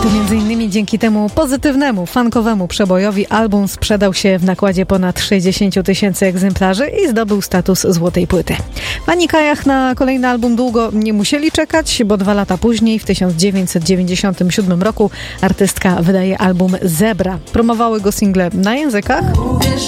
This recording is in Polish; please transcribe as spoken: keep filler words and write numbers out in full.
To między innymi dzięki temu pozytywnemu, funkowemu przebojowi album sprzedał się w nakładzie ponad sześćdziesiąt tysięcy egzemplarzy i zdobył status złotej płyty. Fani Kajach na kolejny album długo nie musieli czekać, bo dwa lata później, w tysiąc dziewięćset dziewięćdziesiątym siódmym roku, artystka wydaje album Zebra. Promowały go single na językach